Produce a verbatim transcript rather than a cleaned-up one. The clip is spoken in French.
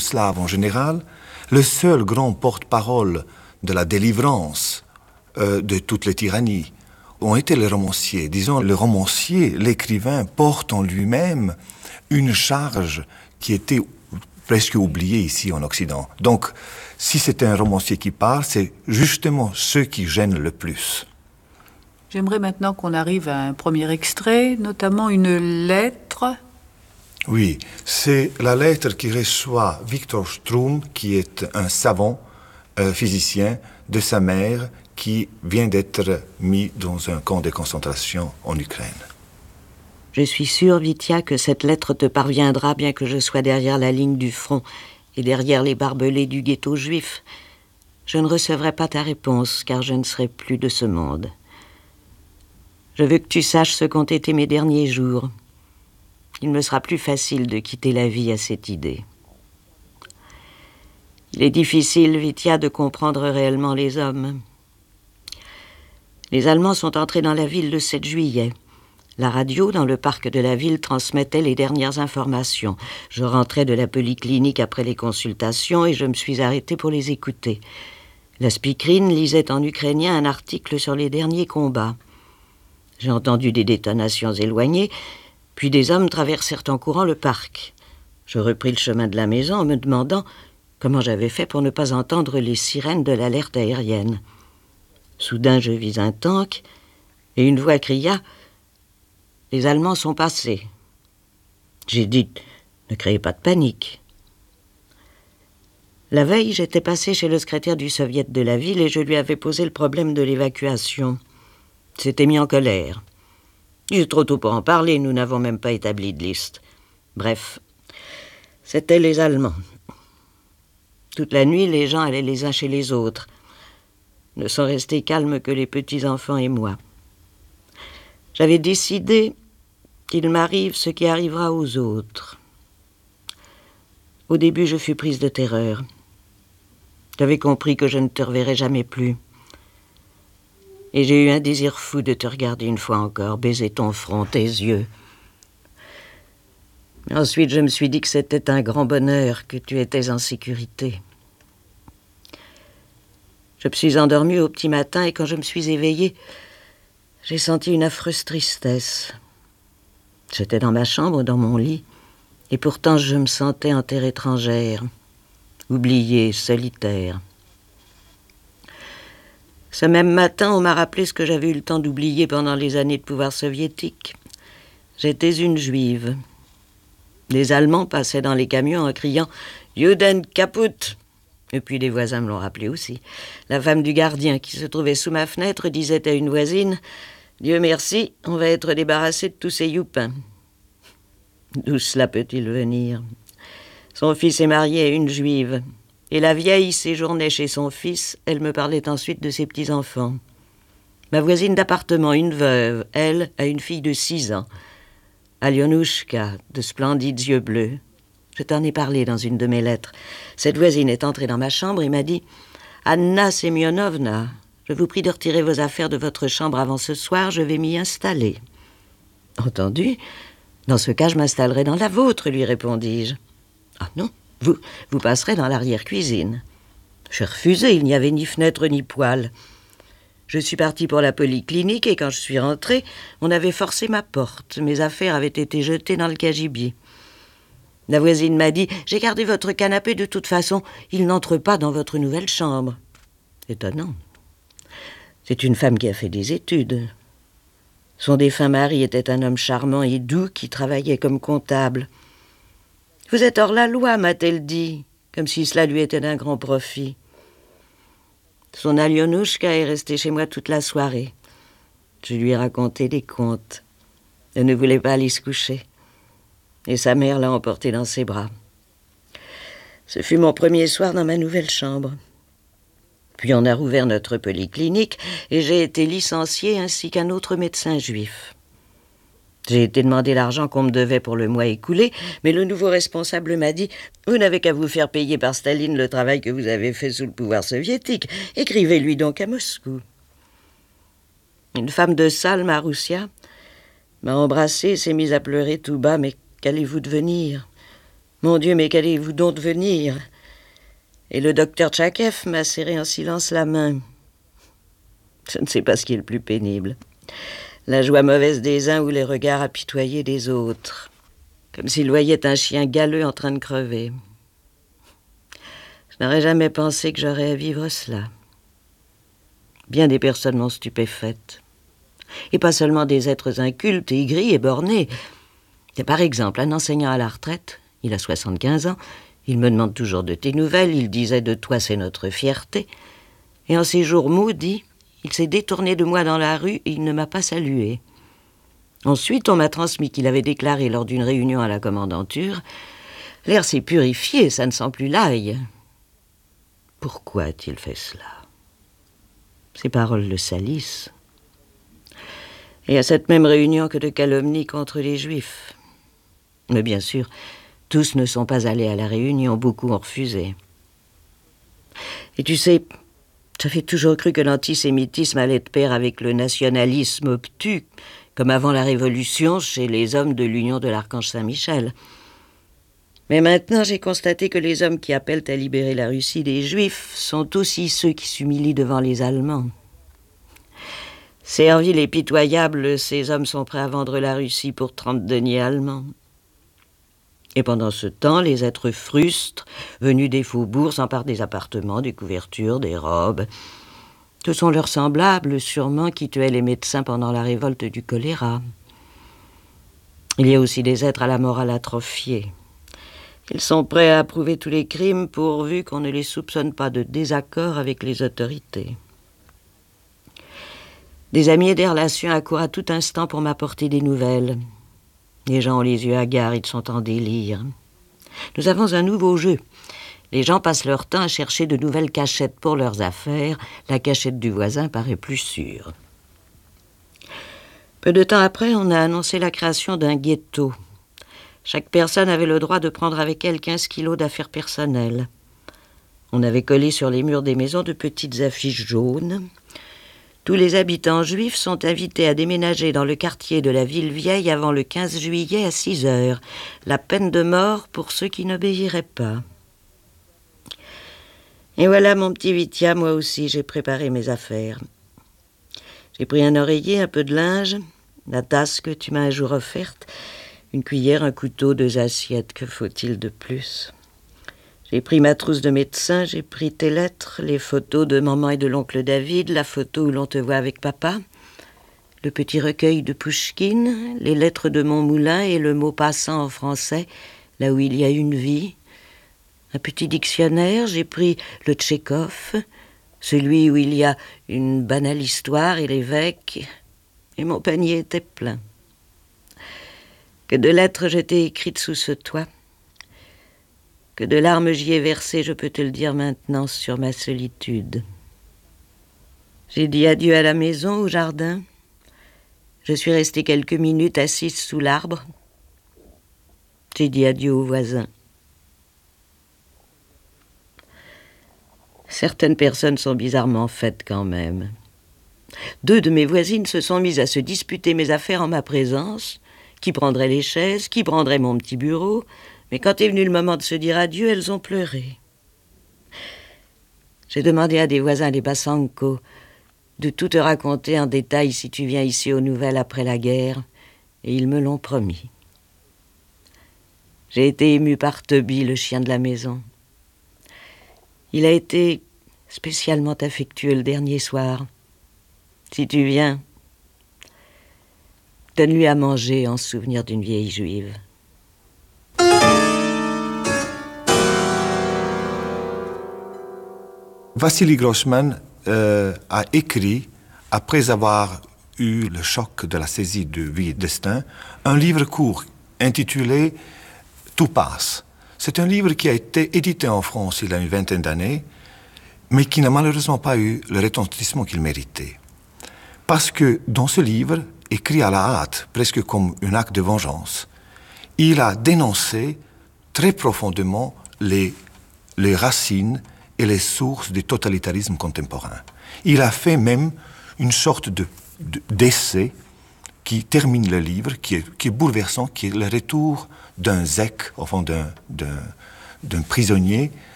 yougoslaves en général, le seul grand porte-parole de la délivrance euh, de toutes les tyrannies ont été les romanciers. Disons, le romancier, l'écrivain, porte en lui-même une charge qui était presque oubliée ici en Occident. Donc, si c'est un romancier qui parle, c'est justement ceux qui gênent le plus. J'aimerais maintenant qu'on arrive à un premier extrait, notamment une lettre. Oui, c'est la lettre qui reçoit Victor Strun, qui est un savant euh, physicien, de sa mère, qui vient d'être mis dans un camp de concentration en Ukraine. Je suis sûre, Vitya, que cette lettre te parviendra, bien que je sois derrière la ligne du front et derrière les barbelés du ghetto juif. Je ne recevrai pas ta réponse, car je ne serai plus de ce monde. Je veux que tu saches ce qu'ont été mes derniers jours. Il me sera plus facile de quitter la vie à cette idée. Il est difficile, Vitya, de comprendre réellement les hommes. Les Allemands sont entrés dans la ville le sept juillet. La radio, dans le parc de la ville, transmettait les dernières informations. Je rentrais de la polyclinique après les consultations et je me suis arrêtée pour les écouter. La speakerine lisait en ukrainien un article sur les derniers combats. J'ai entendu des détonations éloignées, puis des hommes traversèrent en courant le parc. Je repris le chemin de la maison en me demandant comment j'avais fait pour ne pas entendre les sirènes de l'alerte aérienne. Soudain, je vis un tank et une voix cria « Les Allemands sont passés ». J'ai dit « Ne créez pas de panique ». La veille, j'étais passée chez le secrétaire du soviet de la ville et je lui avais posé le problème de l'évacuation. Il s'était mis en colère. Il est trop tôt pour en parler, nous n'avons même pas établi de liste. Bref, c'étaient les Allemands. Toute la nuit, les gens allaient les uns chez les autres. Ne sont restés calmes que les petits-enfants et moi. J'avais décidé qu'il m'arrive ce qui arrivera aux autres. Au début, je fus prise de terreur. J'avais compris que je ne te reverrais jamais plus. Et j'ai eu un désir fou de te regarder une fois encore, baiser ton front, tes yeux. Ensuite, je me suis dit que c'était un grand bonheur, que tu étais en sécurité. Je me suis endormie au petit matin et quand je me suis éveillée, j'ai senti une affreuse tristesse. J'étais dans ma chambre, dans mon lit, et pourtant je me sentais en terre étrangère, oubliée, solitaire. Ce même matin, on m'a rappelé ce que j'avais eu le temps d'oublier pendant les années de pouvoir soviétique. J'étais une juive. Les Allemands passaient dans les camions en criant « Juden kaput !» Et puis les voisins me l'ont rappelé aussi. La femme du gardien qui se trouvait sous ma fenêtre disait à une voisine « Dieu merci, on va être débarrassé de tous ces youpins. » D'où cela peut-il venir? Son fils est marié à une juive. Et la vieille séjournait chez son fils, elle me parlait ensuite de ses petits-enfants. Ma voisine d'appartement, une veuve, elle, a une fille de six ans. Alionushka, de splendides yeux bleus. Je t'en ai parlé dans une de mes lettres. Cette voisine est entrée dans ma chambre et m'a dit « Anna Semyonovna, je vous prie de retirer vos affaires de votre chambre avant ce soir, je vais m'y installer. » Entendu? Dans ce cas, je m'installerai dans la vôtre, lui répondis-je. « Ah non, vous, vous passerez dans l'arrière-cuisine. » J'ai refusé, il n'y avait ni fenêtre ni poêle. Je suis partie pour la polyclinique et quand je suis rentrée, on avait forcé ma porte. Mes affaires avaient été jetées dans le cagibi. La voisine m'a dit « J'ai gardé votre canapé de toute façon, il n'entre pas dans votre nouvelle chambre. » Étonnant. C'est une femme qui a fait des études. Son défunt mari était un homme charmant et doux qui travaillait comme comptable. « Vous êtes hors la loi, m'a-t-elle dit, comme si cela lui était d'un grand profit. » Son Alionushka est restée chez moi toute la soirée. Je lui ai raconté des contes. Elle ne voulait pas aller se coucher. Et sa mère l'a emportée dans ses bras. Ce fut mon premier soir dans ma nouvelle chambre. Puis on a rouvert notre polyclinique et j'ai été licenciée ainsi qu'un autre médecin juif. J'ai été demander l'argent qu'on me devait pour le mois écoulé, mais le nouveau responsable m'a dit « Vous n'avez qu'à vous faire payer par Staline le travail que vous avez fait sous le pouvoir soviétique. Écrivez-lui donc à Moscou. » Une femme de salle, Maroussia, m'a embrassée et s'est mise à pleurer tout bas. « Mais qu'allez-vous devenir? Mon Dieu, mais qu'allez-vous donc devenir ? Et le docteur Tchakev m'a serré en silence la main. Je ne sais pas ce qui est le plus pénible. La joie mauvaise des uns ou les regards apitoyés des autres. Comme s'ils voyaient un chien galeux en train de crever. Je n'aurais jamais pensé que j'aurais à vivre cela. Bien des personnes m'ont stupéfaite. Et pas seulement des êtres incultes, aigris et bornés. Et par exemple, un enseignant à la retraite, il a soixante-quinze ans, il me demande toujours de tes nouvelles, il disait de toi c'est notre fierté. Et en ces jours maudits, il s'est détourné de moi dans la rue et il ne m'a pas salué. Ensuite, on m'a transmis qu'il avait déclaré lors d'une réunion à la commandanture « L'air s'est purifié, ça ne sent plus l'ail. » Pourquoi a-t-il fait cela ? Ces paroles le salissent. Et à cette même réunion que de calomnies contre les Juifs. Mais bien sûr, tous ne sont pas allés à la réunion, beaucoup ont refusé. Et tu sais, j'avais toujours cru que l'antisémitisme allait de pair avec le nationalisme obtus, comme avant la Révolution chez les hommes de l'Union de l'Archange Saint-Michel. Mais maintenant, j'ai constaté que les hommes qui appellent à libérer la Russie des Juifs sont aussi ceux qui s'humilient devant les Allemands. Serviles et pitoyables, ces hommes sont prêts à vendre la Russie pour trente deniers allemands. Et pendant ce temps, les êtres frustres, venus des faubourgs, s'emparent des appartements, des couvertures, des robes. Ce sont leurs semblables, sûrement, qui tuaient les médecins pendant la révolte du choléra. Il y a aussi des êtres à la morale atrophiée. Ils sont prêts à approuver tous les crimes pourvu qu'on ne les soupçonne pas de désaccord avec les autorités. Des amis et des relations accourent à tout instant pour m'apporter des nouvelles. Les gens ont les yeux hagards, ils sont en délire. Nous avons un nouveau jeu. Les gens passent leur temps à chercher de nouvelles cachettes pour leurs affaires. La cachette du voisin paraît plus sûre. Peu de temps après, on a annoncé la création d'un ghetto. Chaque personne avait le droit de prendre avec elle quinze kilos d'affaires personnelles. On avait collé sur les murs des maisons de petites affiches jaunes. Tous les habitants juifs sont invités à déménager dans le quartier de la ville vieille avant le quinze juillet à six heures. La peine de mort pour ceux qui n'obéiraient pas. Et voilà mon petit Vitya, moi aussi j'ai préparé mes affaires. J'ai pris un oreiller, un peu de linge, la tasse que tu m'as un jour offerte, une cuillère, un couteau, deux assiettes, que faut-il de plus ? J'ai pris ma trousse de médecin, j'ai pris tes lettres, les photos de maman et de l'oncle David, la photo où l'on te voit avec papa, le petit recueil de Pouchkine, les lettres de mon moulin et le mot passant en français, là où il y a une vie. Un petit dictionnaire, j'ai pris le Tchekhov, celui où il y a une banale histoire et l'évêque, et mon panier était plein. Que de lettres je t'ai écrites sous ce toit. Que de larmes j'y ai versées, je peux te le dire maintenant, sur ma solitude. J'ai dit adieu à la maison, au jardin. Je suis restée quelques minutes assise sous l'arbre. J'ai dit adieu aux voisins. Certaines personnes sont bizarrement faites quand même. Deux de mes voisines se sont mises à se disputer mes affaires en ma présence. Qui prendrait les chaises, qui prendrait mon petit bureau. Mais quand est venu le moment de se dire adieu, elles ont pleuré. J'ai demandé à des voisins des Bassanco de tout te raconter en détail si tu viens ici aux nouvelles après la guerre, et ils me l'ont promis. J'ai été émue par Toby, le chien de la maison. Il a été spécialement affectueux le dernier soir. Si tu viens, donne-lui à manger en souvenir d'une vieille juive. Vassili Grossman euh, a écrit, après avoir eu le choc de la saisie de Vie et Destin, un livre court intitulé « Tout passe ». C'est un livre qui a été édité en France il y a une vingtaine d'années, mais qui n'a malheureusement pas eu le retentissement qu'il méritait. Parce que dans ce livre, écrit à la hâte, presque comme un acte de vengeance, il a dénoncé très profondément les, les racines et les sources du totalitarisme contemporain. Il a fait même une sorte de, de, d'essai qui termine le livre, qui est, qui est bouleversant, qui est le retour d'un zèque, enfin d'un, d'un, d'un prisonnier,